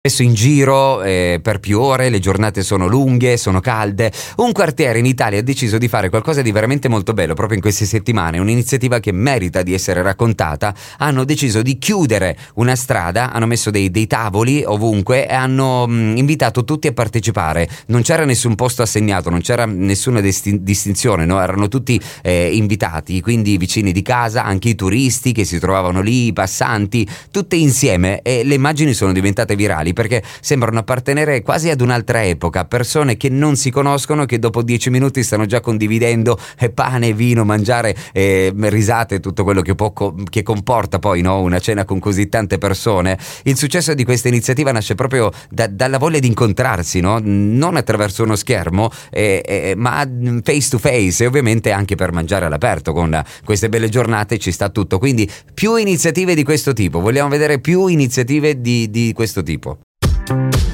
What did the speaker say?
Spesso in giro per più ore, le giornate sono lunghe, sono calde. Un quartiere in Italia ha deciso di fare qualcosa di veramente molto bello proprio in queste settimane, un'iniziativa che merita di essere raccontata. Hanno deciso di chiudere una strada, hanno messo dei tavoli ovunque e hanno invitato tutti a partecipare. Non c'era nessun posto assegnato, non c'era nessuna distinzione, no? Erano tutti invitati, quindi i vicini di casa, anche i turisti che si trovavano lì, i passanti, tutti insieme, e le immagini sono diventate virali perché sembrano appartenere quasi ad un'altra epoca, persone che non si conoscono, che dopo 10 minuti stanno già condividendo pane e vino, mangiare, risate, tutto quello che comporta poi, no? Una cena con così tante persone. Il successo di questa iniziativa nasce proprio dalla voglia di incontrarsi, no? Non attraverso uno schermo, ma face to face, e ovviamente anche per mangiare all'aperto. Con queste belle giornate ci sta tutto, quindi più iniziative di questo tipo, vogliamo vedere più iniziative di questo tipo.